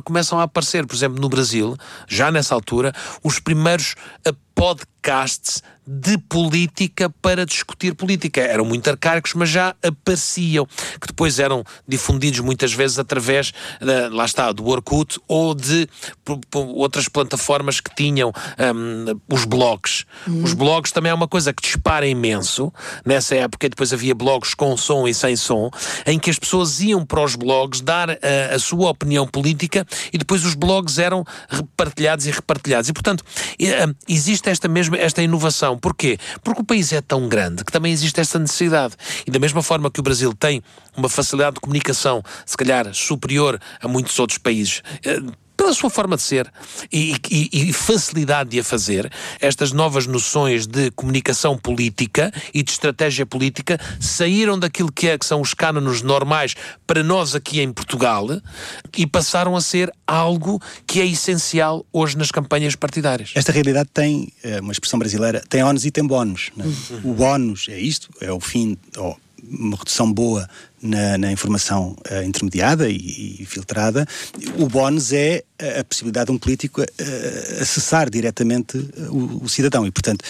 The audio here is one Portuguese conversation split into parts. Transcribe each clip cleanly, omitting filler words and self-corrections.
começam a aparecer, por exemplo, no Brasil, já nessa altura, os primeiros podcasts de política para discutir política. Eram muito arcaicos, mas já apareciam, que depois eram difundidos muitas vezes através, lá está, do Orkut ou de outras plataformas que tinham os blogs. Os blogs também é uma coisa que dispara imenso. Nessa época, depois havia blogs com som e sem som, em que as pessoas iam para os blogs dar a sua opinião política e depois os blogs eram repartilhados e repartilhados. E, portanto, existe esta inovação. Porquê? Porque o país é tão grande que também existe esta necessidade. E da mesma forma que o Brasil tem uma facilidade de comunicação, se calhar superior a muitos outros países, pela sua forma de ser e facilidade de a fazer, estas novas noções de comunicação política e de estratégia política saíram daquilo que são os cânones normais para nós aqui em Portugal e passaram a ser algo que é essencial hoje nas campanhas partidárias. Esta realidade tem, uma expressão brasileira, tem ónus e tem bónus. Né? O bónus é isto, é o fim, uma redução boa na informação intermediada e filtrada. O bónus é a possibilidade de um político acessar diretamente o cidadão e, portanto,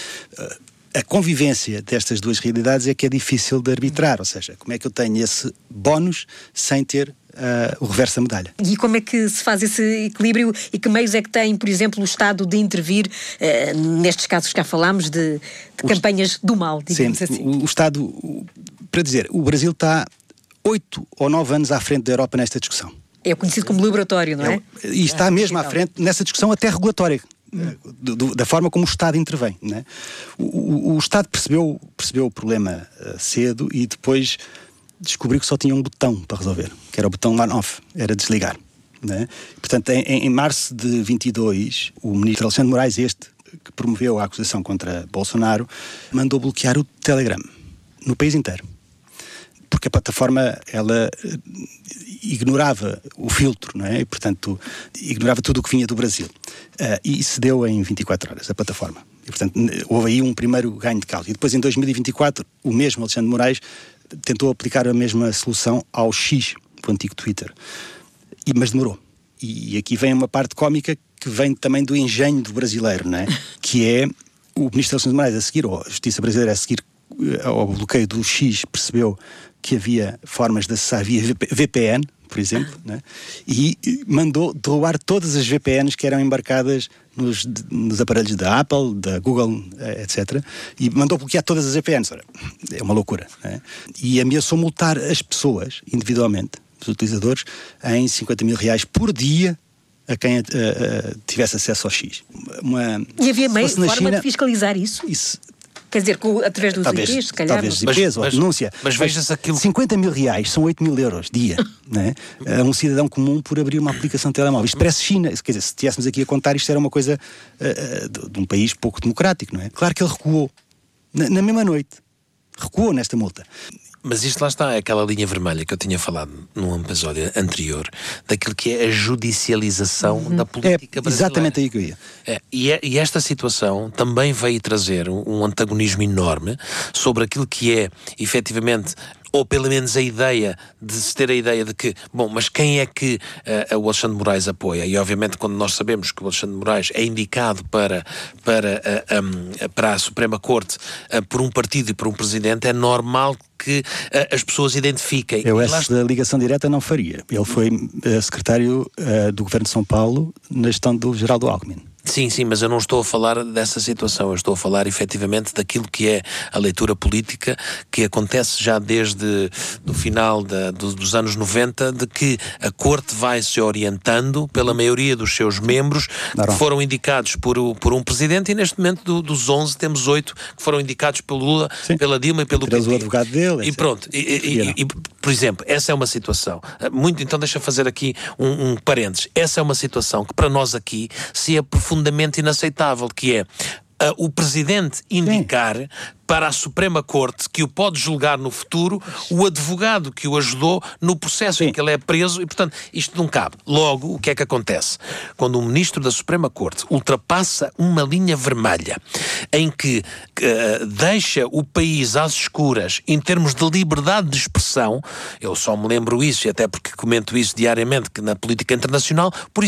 a convivência destas duas realidades é que é difícil de arbitrar, ou seja, como é que eu tenho esse bónus sem ter o reverso da medalha. E como é que se faz esse equilíbrio e que meios é que tem, por exemplo, o Estado de intervir nestes casos que já falámos de campanhas do mal, digamos assim? O Estado, para dizer, o Brasil está 8 ou 9 anos à frente da Europa nesta discussão. É conhecido como laboratório, não é? E está mesmo à frente nessa discussão até regulatória, da forma como o Estado intervém. Não é? O Estado percebeu o problema cedo e depois descobriu que só tinha um botão para resolver, que era o botão on-off, era desligar. Não é? Portanto, em março de 22, o ministro Alexandre de Moraes, que promoveu a acusação contra Bolsonaro, mandou bloquear o Telegram no país inteiro. Porque a plataforma, ela ignorava o filtro, não é? E, portanto, ignorava tudo o que vinha do Brasil. E cedeu em 24 horas a plataforma. E, portanto, houve aí um primeiro ganho de causa. E depois, em 2024, o mesmo Alexandre de Moraes tentou aplicar a mesma solução ao X, o antigo Twitter. Mas demorou. E aqui vem uma parte cómica que vem também do engenho do brasileiro, não é? Que é o ministro Alexandre de Moraes a seguir, ou a justiça brasileira a seguir ao bloqueio do X, percebeu que havia formas de acessar via VPN, por exemplo, né? E mandou derrubar todas as VPNs que eram embarcadas nos aparelhos da Apple, da Google, etc. E mandou bloquear todas as VPNs. Ora, é uma loucura, né? E ameaçou multar as pessoas, individualmente, os utilizadores, em R$50 mil por dia a quem tivesse acesso ao X. E havia forma de fiscalizar isso? Quer dizer, através dos IPs, se calhar. Talvez IPs ou denúncia. Mas veja-se aquilo... R$50 mil são 8 mil euros dia, né? A um cidadão comum por abrir uma aplicação de telemóvel. Isto parece China. Quer dizer, se estivéssemos aqui a contar, isto era uma coisa de um país pouco democrático, não é? Claro que ele recuou. Na mesma noite. Recuou nesta multa. Mas isto lá está, é aquela linha vermelha que eu tinha falado num episódio anterior, daquilo que é a judicialização da política brasileira. Exatamente aí que eu ia. E esta situação também veio trazer um antagonismo enorme sobre aquilo que é, efetivamente, ou pelo menos a ideia de se ter a ideia de que, bom, mas quem é que o Alexandre de Moraes apoia? E obviamente quando nós sabemos que o Alexandre de Moraes é indicado para a Suprema Corte por um partido e por um presidente, é normal que as pessoas identifiquem. Eu essa ligação direta não faria. Ele foi secretário do Governo de São Paulo na gestão do Geraldo Alckmin. Sim, mas eu não estou a falar dessa situação, eu estou a falar efetivamente daquilo que é a leitura política que acontece já desde o final dos anos 90, de que a Corte vai se orientando pela maioria dos seus membros que foram indicados por um presidente, e neste momento dos 11 temos 8 que foram indicados pelo Lula, sim, pela Dilma e pelo PT. O advogado dele. E pronto, e, por exemplo, essa é uma situação, então deixa fazer aqui um parênteses, essa é uma situação que para nós aqui se é profundamente inaceitável, que é o Presidente indicar para a Suprema Corte, que o pode julgar no futuro, o advogado que o ajudou no processo em que ele é preso, e portanto isto não cabe. Logo, o que é que acontece? Quando um ministro da Suprema Corte ultrapassa uma linha vermelha em que deixa o país às escuras em termos de liberdade de expressão, eu só me lembro isso, e até porque comento isso diariamente que na política internacional, por